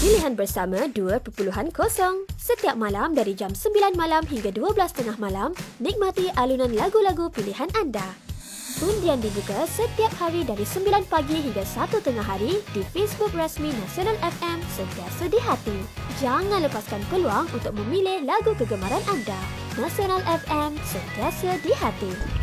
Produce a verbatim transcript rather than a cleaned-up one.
Pilihan bersama dua titik kosong. Setiap malam dari jam sembilan malam hingga dua belas tiga puluh malam, nikmati alunan lagu-lagu pilihan anda. Undian dibuka setiap hari dari sembilan pagi hingga satu tengah hari di Facebook rasmi Nasional F M, sentiasa di hati. Jangan lepaskan peluang untuk memilih lagu kegemaran anda. Nasional F M, sentiasa di hati.